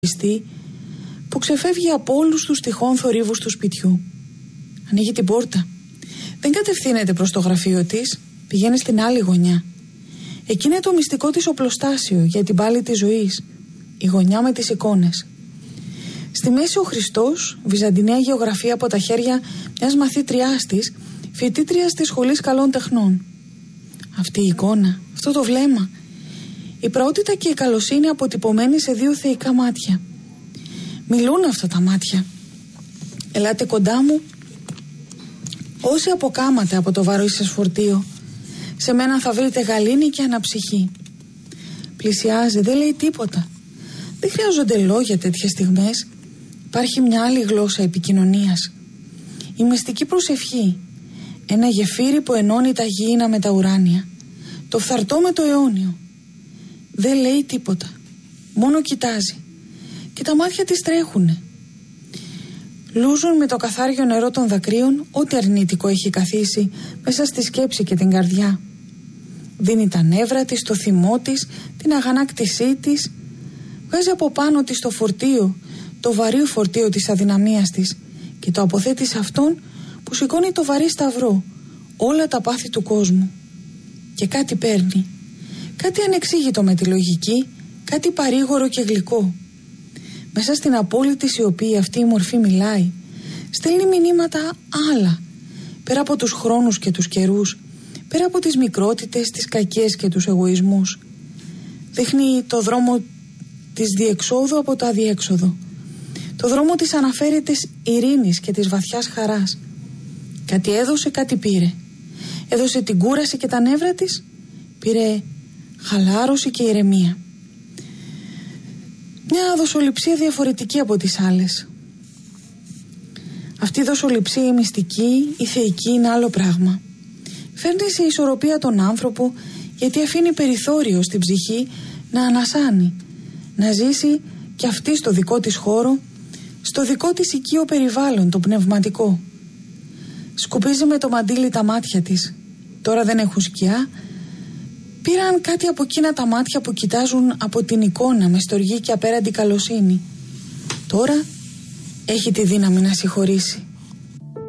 που ξεφεύγει από όλους τους τυχόν θορύβους του σπιτιού. Ανοίγει την πόρτα. Δεν κατευθύνεται προς το γραφείο της, πηγαίνει στην άλλη γωνιά. Εκεί είναι το μυστικό της οπλοστάσιο για την πάλη της ζωής, η γωνιά με τις εικόνες. Στη μέση ο Χριστός, βυζαντιναία γεωγραφία από τα χέρια μιας μαθήτριάς της, φοιτήτριας της Σχολής Καλών Τεχνών. Αυτή η εικόνα, αυτό το βλέμμα, η πραότητα και η καλοσύνη αποτυπωμένη σε δύο θεϊκά μάτια. Μιλούν αυτά τα μάτια. Ελάτε κοντά μου. Όσοι αποκάματε από το βαρύ σας φορτίο, σε μένα θα βρείτε γαλήνη και αναψυχή. Πλησιάζει, δεν λέει τίποτα. Δεν χρειάζονται λόγια τέτοιες στιγμές. Υπάρχει μια άλλη γλώσσα επικοινωνίας. Η μυστική προσευχή. Ένα γεφύρι που ενώνει τα γήινα με τα ουράνια. Το φθαρτό με το αιώνιο. Δεν λέει τίποτα. Μόνο κοιτάζει. Και τα μάτια της τρέχουνε. Λούζουν με το καθάριο νερό των δακρύων ό,τι αρνητικό έχει καθίσει μέσα στη σκέψη και την καρδιά. Δίνει τα νεύρα της, το θυμό της, την αγανάκτησή της. Βγάζει από πάνω της το φορτίο, το βαρύ φορτίο της αδυναμίας της και το αποθέτει σε αυτόν που σηκώνει το βαρύ σταυρό, όλα τα πάθη του κόσμου. Και κάτι παίρνει. Κάτι ανεξήγητο με τη λογική, κάτι παρήγορο και γλυκό. Μέσα στην απόλυτη σιωπή αυτή η μορφή μιλάει. Στέλνει μηνύματα άλλα. Πέρα από τους χρόνους και τους καιρούς. Πέρα από τις μικρότητες, τις κακίες και τους εγωισμούς. Δείχνει το δρόμο της διεξόδου από το αδιέξοδο. Το δρόμο της αναφέρετης ειρήνης και της βαθιάς χαράς. Κάτι έδωσε, κάτι πήρε. Έδωσε την κούραση και τα νεύρα της. Πήρε χαλάρωση και ηρεμία. Μια δοσοληψία διαφορετική από τις άλλες. Αυτή η δοσοληψία η μυστική, η θεϊκή είναι άλλο πράγμα. Φέρνει σε ισορροπία τον άνθρωπο γιατί αφήνει περιθώριο στην ψυχή να ανασάνει, να ζήσει κι αυτή στο δικό της χώρο, στο δικό της οικείο περιβάλλον, το πνευματικό. Σκουπίζει με το μαντίλι τα μάτια της. Τώρα δεν έχουν σκιά. Πήραν κάτι από εκείνα τα μάτια που κοιτάζουν από την εικόνα με στοργή και απέραντη καλοσύνη. Τώρα έχει τη δύναμη να συγχωρήσει.